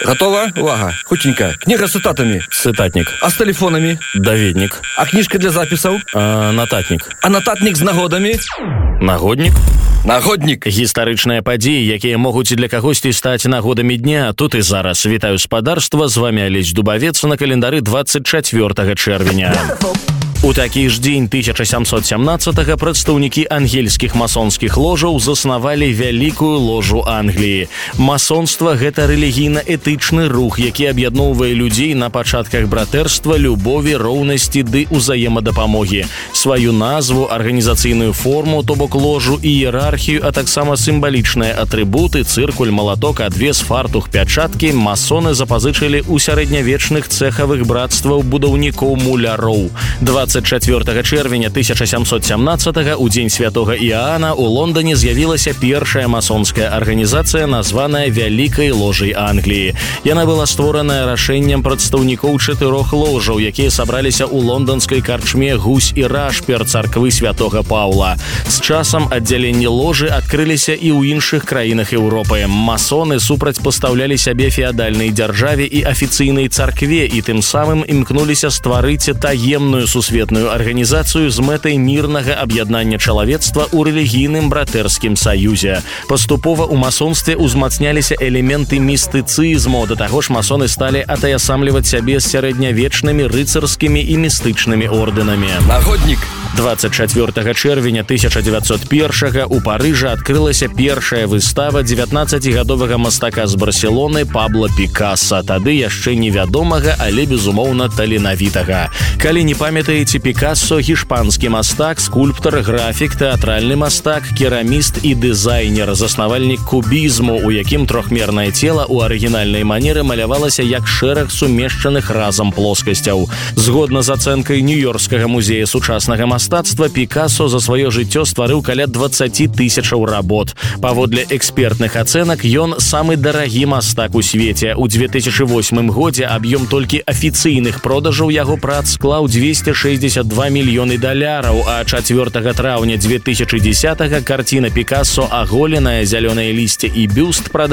Готова? Увага. Хутенько. Книга с цитатами. Цитатник. А с телефонами? Даведник. А книжка для записаў? Нататник. А нататник з нагодамі? Нагодник. Нагодник. Гістарычныя падзеі, якія могуць для кагосьці стаць нагодамі дня, тут і зараз. Вітаю спадарства, з вами Алесь Дубавец на календары 24 чэрвеня. У такі ж дзень 1717-га прадстаўнікі ангельскіх масонскіх ложаў заснавалі вялікую ложу Англіі. Масонства – гэта рэлігійна-этычны рух, які аб'ядноўвае людзей на пачатках братэрства, любові, роўнасці ды ўзаемадапамогі. Сваю назву, арганізацыйную форму, то бок ложу і іерархію, а таксама сімвалічныя атрыбуты, цыркуль, малаток, адвес, фартух, пячаткі масоны запазычылі ў сярэднявечных цэхавых братстваў будаўнікоў-муляроў. 24 чэрвеня 1717-га, у дзень святога Іаана, у Лондоне з'явілася першая масонская арганізацыя, названая Вялікай ложай Англіі. Яна была створаная рашэннем прадстаўнікоў 4 ложаў, якія сабраліся ў лонданскай карчме «Гусь і Рашпер» царквы святога Паўла. З часам аддзяленні ложы адкрыліся і ў іншых краінах Еўропы. Масоны супрацьпастаўлялі сябе феадальнай дзяржаве і афіцыйнай царкве і тым самым імкнуліся стварыць таемную сусветную арганізацыю з мэтай мірнага аб'яднання чалавецтва ў рэлігійным братэрскім саюзе. Паступова ў масонстве ўзмацняліся элементы містыцызму, да таго ж масоны сталі атаясамліваць сябе з сярэднявечнымі рыцарскімі і містычнымі ордэнамі. Нагодник. 24 чэрвеня 1901-га у Парыжа адкрылася першая выстава 19гадовага мастака з Барселоны Пабло Пікаса, тады яшчэ невядомага, але безумоўна таленавітага. Калі не памятаеце, Пікассо – гішпанскі мастак, скульптар, графік, тэатральны мастак, кераміст і дызайнер, заснавальнік кубізму, у якім трохмернае цела ў арыгінальнай манеры малявалася як шэраг сумешчаных разам плоскасцяў. Згодна з ацэнкай Нью-Йоркскага музея сучаснага мастацтва, Пікассо за сваё жыццё стварыў каля 20 тысячаў работ. Паводле экспертных ацэнак, ён самы дарагі мастак у свеце. У 2008 годзе аб'ём толькі афіцыйных продажаў яго прац склаў $262 мільёны, а 4 траўня 2010-га карціна Пікассо «Аголенае зялёнае лісце і бюст»